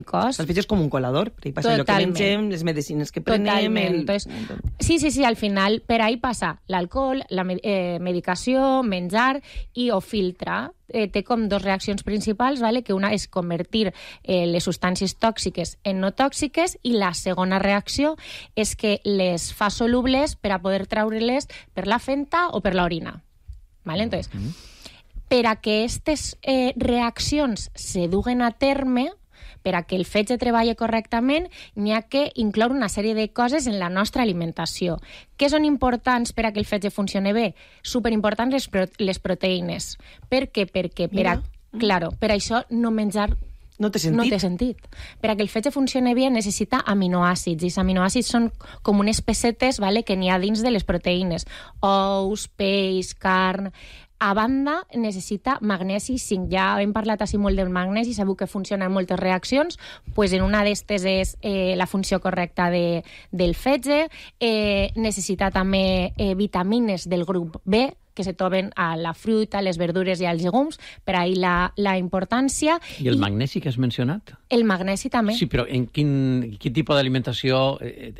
cos. El fetge és com un colador, per ahí passa allò que mengem, les medicines que prenem... Totalment. Entonces, sí, al final per ahí passa l'alcohol, la medicació, menjar i o filtre. Té com dos reaccions principals, ¿vale? Que una és convertir les substàncies tòxiques en no tòxiques i la segona reacció és que les fa solubles per a poder treure-les per la fenta o per l'orina. ¿Vale? Entonces, per a que aquestes reaccions se duguen a terme, per a que el fetge treballi correctament, n'hi ha que incloure una sèrie de coses en la nostra alimentació. Què són importants per a que el fetge funcioni bé? Superimportants les proteïnes. Per què? Perquè per això no menjar no té sentit. Per a que el fetge funcioni bé necessita aminoàcids, i els aminoàcids són com unes pessetes, ¿vale? Que n'hi ha dins de les proteïnes. Ous, peix, carn... A banda, necessita magnesi i zinc. Ja hem parlat així molt del magnesi, sabeu que funciona en moltes reaccions, pues en una d'estes és la funció correcta del fetge. Necessita també vitamines del grup B, que se troben a la fruita, les verdures i als llegums, per ahí la importància. I el magnesi que has mencionat? El magnesi també. Sí, però en quin tipus d'alimentació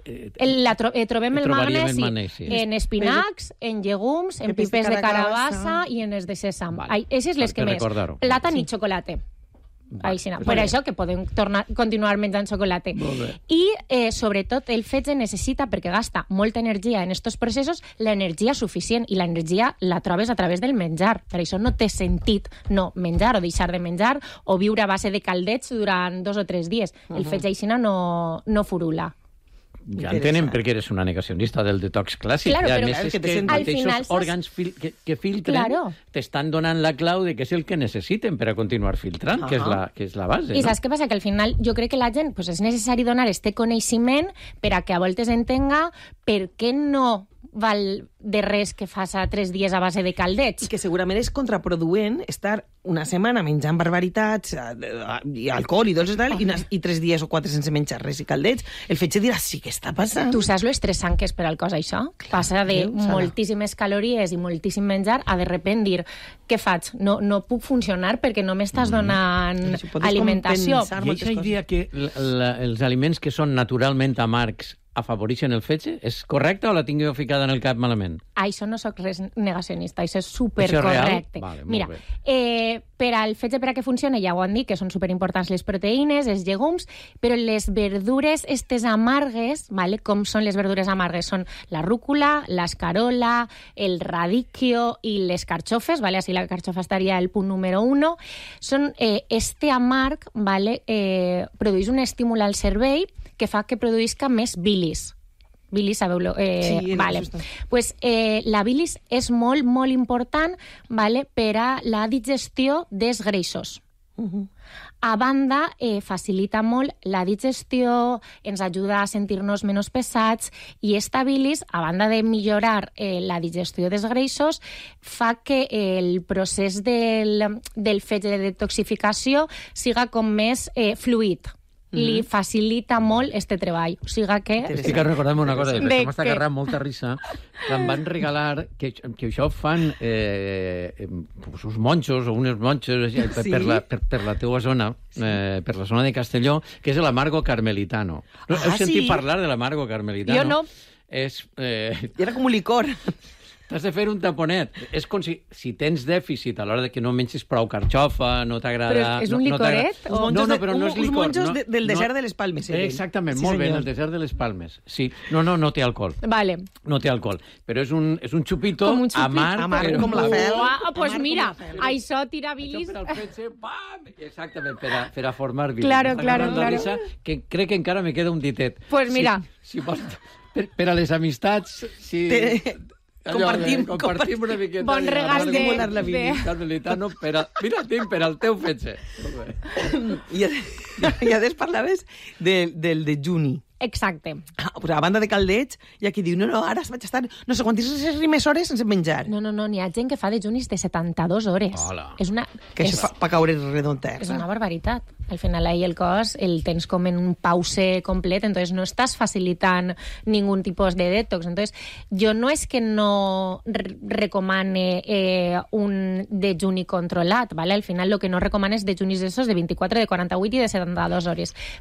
trobem el magnesi en espinacs, en llegums, en pipes de carabassa i en els de sèsam. Aquestes les que més. Plàtan i xocolata. Per això que podem continuar menjant xocolata. I, sobretot, el fetge necessita, perquè gasta molta energia en aquests processos, l'energia suficient, i l'energia la trobes a través del menjar. Per això no té sentit no menjar o deixar de menjar o viure a base de caldets durant 2 o 3 dies. El fetge aixina no furula. Ja entenem perquè eres una negacionista del detox clàssic. Claro, I a però més és que els mateixos òrgans que filtren t'estan donant la clau de que és el que necessiten per a continuar filtrant, que és la base. I saps què passa? Que al final jo crec que la gent és necessari donar este coneixement per a que a voltes entenga per què no val de res que fas a 3 dies a base de caldets. I que segurament és contraproduent estar una setmana menjant barbaritats i alcohol i dolces i 3 dies o 4 sense menjar res i caldets. El fetge dirà, sí, què està passant? Tu saps lo estressant que és per al cos això? Passa de moltíssimes calories i moltíssim menjar a de repent dir, què faig? No puc funcionar perquè no m'estàs donant alimentació. I aquesta idea que els aliments que són naturalment amargs afavoreixen el fetge? És correcte o la tinc jo ficada en el cap malament? Això no soc res negacionista, això és supercorrecte. Vale, mira, per al fetge, per a que funcioni, ja ho han dit, que són superimportants les proteïnes, els llegums, però les verdures estes amargues, vale? Com són les verdures amargues? Són la rúcula, l'escarola, el radicchio i les carxofes, vale? Així la carxofa estaria el punt número 1. Són este amarg, vale? Produeix un estímul al cervell que fa que produïsca més bilis. Bilis, sabeu-lo? Sí, vale. Pues, la bilis és molt, molt important, vale, per a la digestió dels greixos. A banda, facilita molt la digestió, ens ajuda a sentir-nos menys pesats, i esta bilis, a banda de millorar la digestió dels greixos, fa que el procés del fetge de detoxificació siga com més fluid. Li facilita molt este treball. O sigui que... Estic recordant una cosa, perquè m'està agarrant molta risa, que em van regalar, que això fan uns monjos o unes monges per la teua zona, per la zona de Castelló, que és l'amargo carmelitano. Heu sentit parlar de l'amargo carmelitano? Jo no. Era com un licor. T'has de fer un taponet. És com si tens dèficit a l'hora de que no menges prou carxofa, no t'agrada... Però és un licoret? No, però no és licor. Uns monjos del desert de les Palmes. Exactament, molt bé, el desert de les Palmes. Sí, no té alcohol. Vale. No té alcohol. Però és un xupito amarg. Amarg com la fel. Pues mira, això tira bilis... Això per al fetge, pam! Exactament, per a formar bilis. Claro. Que crec que encara me queda un ditet. Pues mira. Per a les amistats... Compartim una miqueta. Bon regal de... Carmelitano per al teu fetge. I a parlaves del dejuni. Exacte. Pues a banda de caldets, hi ha qui diu, no, ara vaig estar no sé quantes rimes hores sense menjar. No, n'hi ha gent que fa dejunis de 72 hores. Hola. Que això fa caure redon terra. És una barbaritat. Al final ahí el cos el tens com en un pause complet, entonces no estàs facilitant ningún tipus de detox. Entonces, jo no és que no recomane un dejuni controlat, ¿vale? Al final lo que no recomana és dejunis d'esos de 24, de 48 i de 72 hores.